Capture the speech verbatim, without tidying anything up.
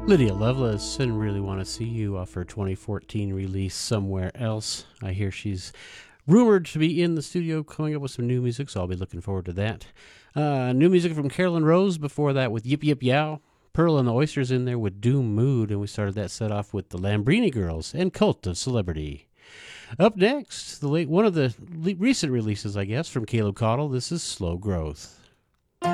Lydia Lovelace and Really Want to See You off her twenty fourteen release Somewhere Else. I hear she's rumored to be in the studio coming up with some new music, so I'll be looking forward to that. Uh, new music from Carolyn Rose before that with Yip Yip Yow. Pearl and the Oysters in there with Doom Mood, and we started that set off with the Lambrini Girls and Cult of Celebrity. Up next, the late one of the le- recent releases, I guess, from Caleb Caudle. This is Slow Growth.